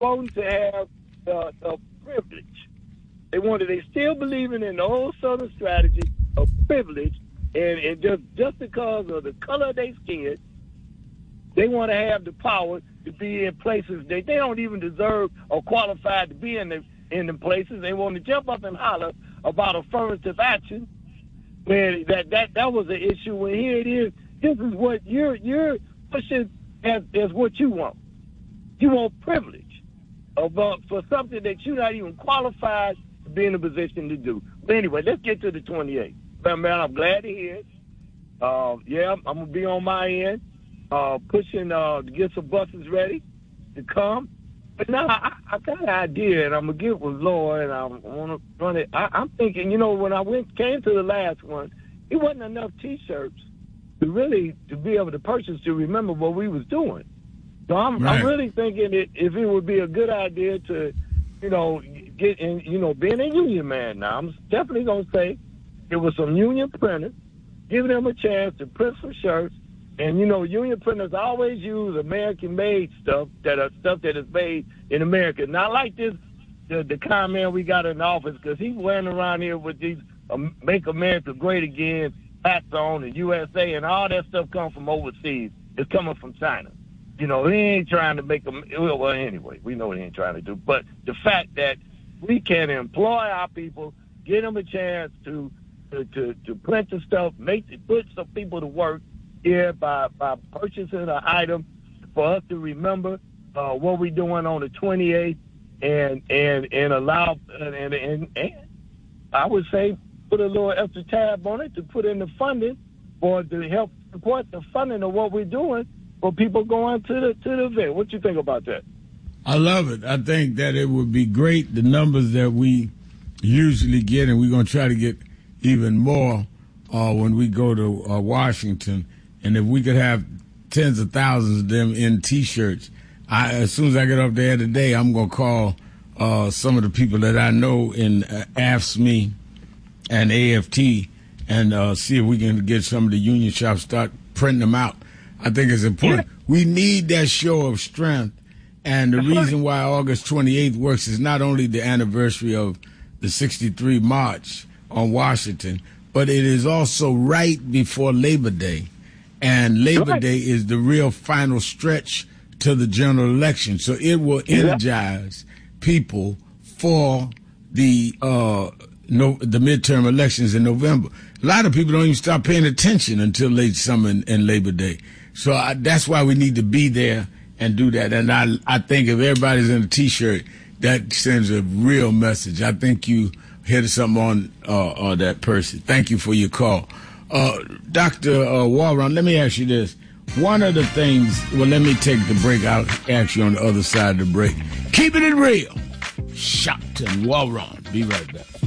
voting to have the privilege. They still believing in the old Southern strategy of privilege, and just because of the color of their skin, they want to have the power to be in places they don't even deserve or qualified to be in the places. They want to jump up and holler about affirmative action when that was an issue. When here it is, this is what you're pushing as what you want. You want privilege for something that you're not even qualified to be in a position to do. But anyway, let's get to the 28th. Man, I'm glad to hear it. Yeah, I'm going to be on my end, pushing to get some buses ready to come. But now I got an idea, and I'm going to get with Laura, and I want to run it. I'm thinking, when I came to the last one, it wasn't enough T-shirts to be able to purchase to remember what we was doing. So I'm really thinking if it would be a good idea to, get in, being a union man now, I'm definitely going to say it was some union printers, giving them a chance to print some shirts. And, union printers always use American-made stuff that is made in America. Not like this, the con man we got in the office, because he's wearing around here with these Make America Great Again hats on, the USA, and all that stuff comes from overseas. It's coming from China. He ain't trying to make them, well, anyway, we know what he ain't trying to do. But the fact that we can employ our people, give them a chance to print the stuff, put some people to work here by purchasing an item for us to remember what we're doing on the 28th and allow, and I would say put a little extra tab on it to put in the funding or to help support the funding of what we're doing for people going to the event. What you think about that? I love it. I think that it would be great, the numbers that we usually get, and we're going to try to get even more when we go to Washington. And if we could have tens of thousands of them in T-shirts, as soon as I get up there today, I'm going to call some of the people that I know in AFSCME and AFT and see if we can get some of the union shops, start printing them out. I think it's important. Yeah. We need that show of strength. And the reason why August 28th works is not only the anniversary of the 63 March on Washington, but it is also right before Labor Day. And Labor Day is the real final stretch to the general election. So it will energize people for the midterm elections in November. A lot of people don't even start paying attention until late summer and Labor Day. So that's why we need to be there and do that. And I think if everybody's in a T-shirt, that sends a real message. I think you hit something on that person. Thank you for your call. Dr. Walron, let me ask you this. One of the things, let me take the break. I'll ask you on the other side of the break. Keeping it real. Shelton Walron. Be right back.